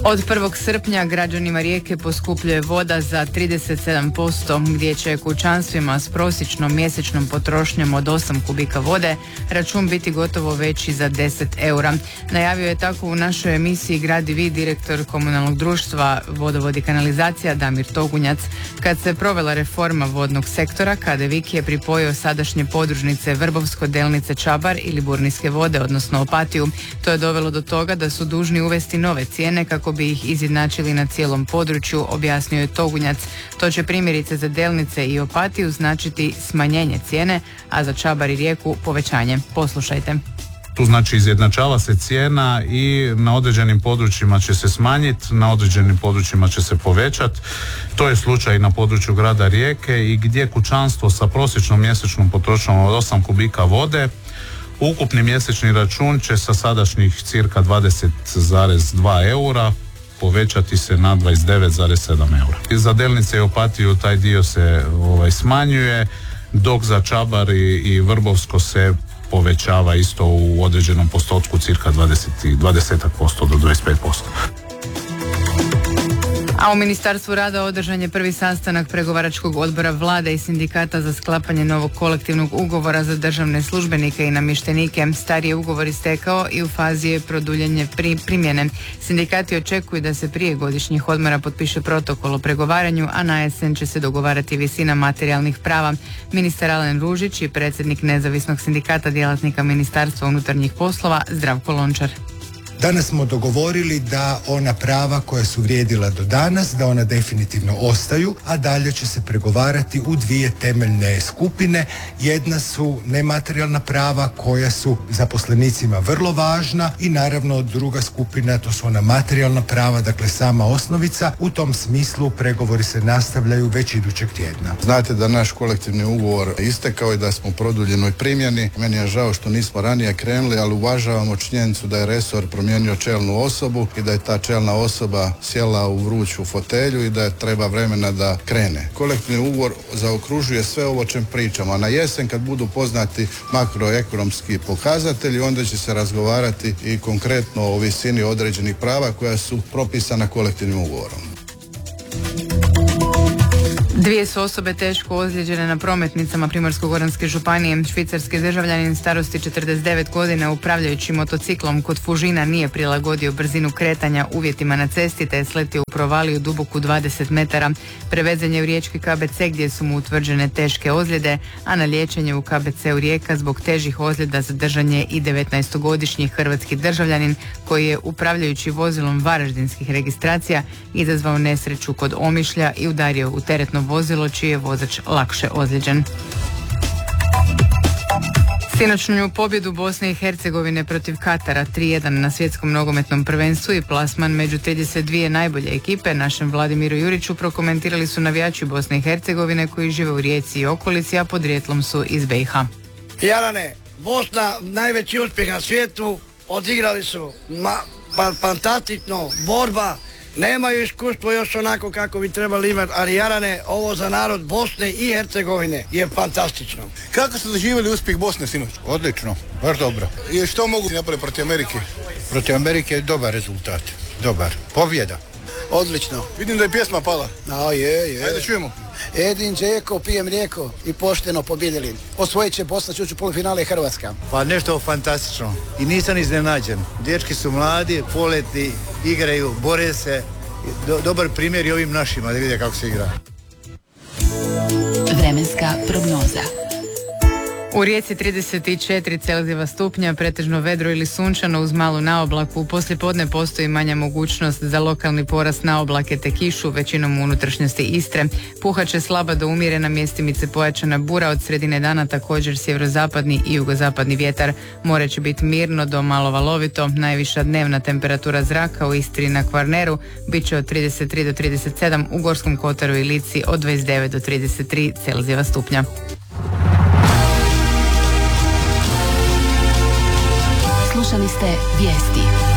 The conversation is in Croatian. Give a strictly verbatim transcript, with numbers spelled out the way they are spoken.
Od prvog srpnja građanima Rijeke poskupljuje voda za trideset sedam posto, gdje će kućanstvima s prosječnom mjesečnom potrošnjom od osam kubika vode račun biti gotovo veći za deset eura. Najavio je tako u našoj emisiji Gradi vi direktor komunalnog društva Vodovod i kanalizacija Damir Togunjac. Kad se provela reforma vodnog sektora, K D Vik je pripojio sadašnje podružnice Vrbovsko, Delnice, Čabar ili Burnijske vode, odnosno Opatiju. To je dovelo do toga da su dužni uvesti nove cijene kako bi ih izjednačili na cijelom području, objasnio je Togunjac. To će primjerice za Delnice i Opatiju značiti smanjenje cijene, a za Čabar i Rijeku povećanje. Poslušajte. Tu znači izjednačava se cijena i na određenim područjima će se smanjiti, na određenim područjima će se povećati. To je slučaj i na području grada Rijeke i gdje kućanstvo sa prosječnom mjesečnom potrošnjom od osam kubika vode, ukupni mjesečni račun će sa sadašnjih cirka dvadeset zarez dva eura povećati se na dvadeset devet zarez sedam eura. I za Delnice i Opatiju taj dio se ovaj, smanjuje, dok za Čabar i, i Vrbovsko se povećava isto u određenom postotku cirka dvadeset posto do dvadeset pet posto. A u Ministarstvu rada održan je prvi sastanak pregovaračkog odbora vlade i sindikata za sklapanje novog kolektivnog ugovora za državne službenike i namještenike. Stari je ugovor istekao i u fazi je produljenje pri, primjene. Sindikati očekuju da se prije godišnjih odmora potpiše protokol o pregovaranju, a na jesen će se dogovarati visina materijalnih prava. Ministar Alen Ružić i predsjednik nezavisnog sindikata djelatnika Ministarstva unutarnjih poslova Zdravko Lončar. Danas smo dogovorili da ona prava koja su vrijedila do danas, da ona definitivno ostaju, a dalje će se pregovarati u dvije temeljne skupine. Jedna su nematerijalna prava koja su zaposlenicima vrlo važna i naravno druga skupina, to su ona materijalna prava, dakle sama osnovica. U tom smislu pregovori se nastavljaju već idućeg tjedna. Znate da naš kolektivni ugovor istekao i da smo u produljenoj primjeni. Meni je žao što nismo ranije krenuli, ali uvažavamo činjenicu da je resor promijenio čelnu osobu i da je ta čelna osoba sjela u vruću fotelju i da je treba vremena da krene. Kolektivni ugovor zaokružuje sve ovo o čem pričamo, a na jesen kad budu poznati makroekonomski pokazatelji, onda će se razgovarati i konkretno o visini određenih prava koja su propisana kolektivnim ugovorom. Dvije su osobe teško ozlijeđene na prometnicama Primorsko-goranske županije. Švicarski državljanin starosti četrdeset devet godina upravljajući motociklom kod Fužina nije prilagodio brzinu kretanja uvjetima na cesti te je sletio u provaliju duboku dvadeset metara. Prevezen je u riječki K B C gdje su mu utvrđene teške ozljede, a na liječenje u K B C-u Rijeka zbog težih ozljeda zadržan je i devetnaestogodišnji hrvatski državljanin koji je upravljajući vozilom varaždinskih registracija izazvao nesreću kod Omišlja i udario u teretno vozilo čiji je vozač lakše ozlijeđen. Sinoćnju pobjedu Bosne i Hercegovine protiv Katara tri jedan na svjetskom nogometnom prvenstvu i plasman među trideset dvije najbolje ekipe našem Vladimiru Juriću prokomentirali su navijači Bosne i Hercegovine koji žive u Rijeci i okolici, a podrijetlom su iz B i H. Jarane, Bosna najveći uspjeh na svijetu, odigrali su ma, pa, fantastično, borba, nemaju iskustvo još onako kako bi trebali imati, ali Jarane, ovo za narod Bosne i Hercegovine je fantastično. Kako ste doživjeli uspjeh Bosne sinoć? Odlično, baš dobro. I što mogu napraviti protiv Amerike? Protiv Amerike je dobar rezultat, dobar. Pobjeda. Odlično. Vidim da je pjesma pala. A je, je. Ajde čujemo. Edin Džeko, pijem mlijeko i pošteno pobjedili. Osvojit će Bosna, čuću polufinale Hrvatska. Pa nešto fantastično. I nisam iznenađen. Dječki su mladi, poletni, igraju, bore se. Do, dobar primjer i ovim našima da vide kako se igra. Vremenska prognoza. U Rijeci trideset četiri Celzijeva stupnja, pretežno vedro ili sunčano uz malu naoblaku. Poslijepodne postoji manja mogućnost za lokalni porast naoblake te kišu, većinom u unutrašnjosti Istre. Puhat će slaba do umjerena, mjestimice pojačana bura, od sredine dana također sjeverozapadni i jugozapadni vjetar. More će biti mirno do malo valovito. Najviša dnevna temperatura zraka u Istri i na Kvarneru bit će od trideset tri do trideset sedam, u Gorskom kotaru i Lici od dvadeset devet do trideset tri Celzijeva stupnja. Slušali ste vijesti.